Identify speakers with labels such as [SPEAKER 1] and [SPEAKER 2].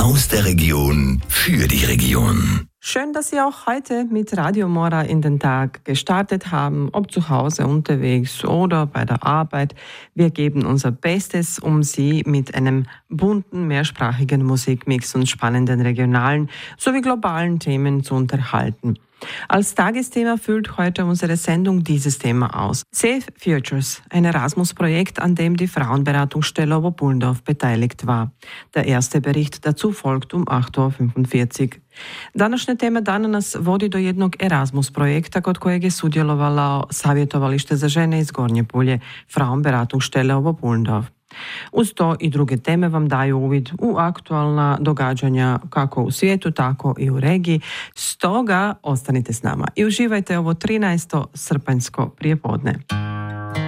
[SPEAKER 1] Aus der Region für die Region.
[SPEAKER 2] Schön, dass Sie auch heute mit Radio Mora in den Tag gestartet haben, ob zu Hause, unterwegs oder bei der Arbeit. Wir geben unser Bestes, um Sie mit einem bunten, mehrsprachigen Musikmix und spannenden regionalen sowie globalen Themen zu unterhalten. Als Tagesthema füllt heute unsere Sendung dieses Thema aus. Safe Futures, ein Erasmus-Projekt, an dem die Frauenberatungsstelle Oberbullendorf beteiligt war. Der erste Bericht dazu folgt um 8:45 Uhr. Današnje teme nas vodi do jednog Erasmus projekta kod kojeg je sudjelovalo savjetovalište za žene iz Gornje Pulje, Frauenberatungsstelle Oberbullendorf. Uz to i druge teme vam daju uvid u aktualna događanja kako u svijetu, tako i u regiji. Stoga ostanite s nama i uživajte ovo 13. srpanjsko prijepodne.